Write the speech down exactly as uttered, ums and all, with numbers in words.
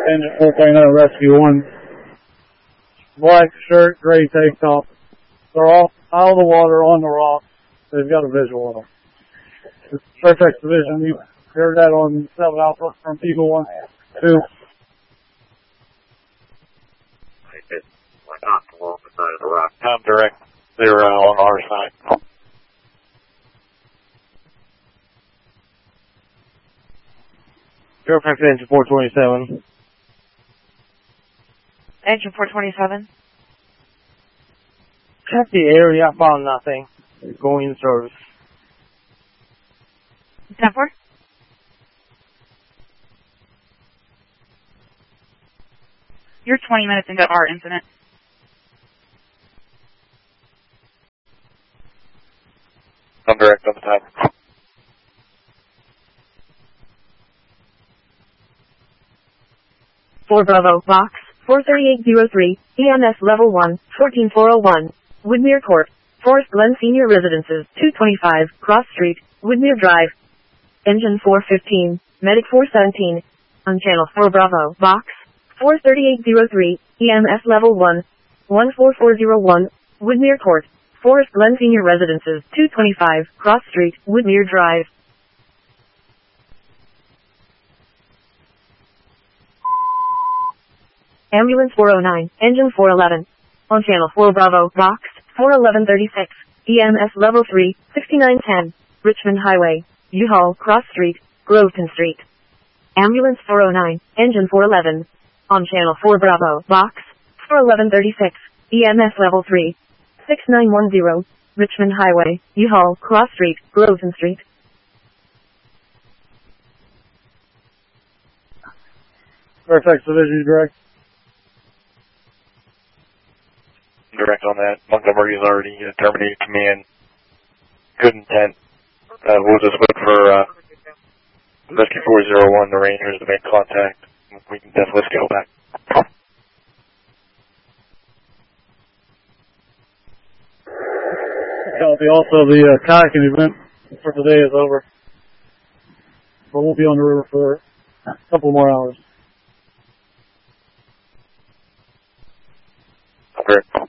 Engine four point oh Rescue one. Black shirt, gray tank top. They're all out of the water on the rocks. They've got a visual of them. It's Fairfax Division. You heard that on seven Alpha from People one, two. Tom direct. They were uh, on our side. Fairfax Engine four twenty-seven. Engine four twenty-seven. Check the area. I found nothing. Going in service. ten four. You're twenty minutes into our incident. I'm direct on the top. four Bravo, box, four thirty-eight oh three, E M S level one, fourteen four oh one, Woodmere Court, Forest Glen Senior Residences, two twenty-five, Cross Street, Woodmere Drive. Engine four fifteen, Medic four seventeen, on channel four Bravo, box, four thirty-eight oh three, E M S level one, one four four oh one, Woodmere Court, Forest Glen Senior Residences, two twenty-five, Cross Street, Woodmere Drive. Ambulance four oh nine, Engine four eleven, on channel four Bravo, box, four eleven thirty-six, E M S level three, sixty-nine ten, Richmond Highway, U-Haul, Cross Street, Groveton Street. Ambulance four oh nine, Engine four eleven, on channel four Bravo, box, four eleven thirty-six, E M S level three, six nine one zero, Richmond Highway, U-Haul, Cross Street, Groveton Street. Fairfax Division, direct. Direct on that. Montgomery has already uh, terminated command. Good intent. Uh, we'll just look for uh, Rescue four oh one, the Rangers, to make contact. We can definitely scale back. Copy. Also, the uh, kayaking event for today is over. But we'll be on the river for a couple more hours. Correct.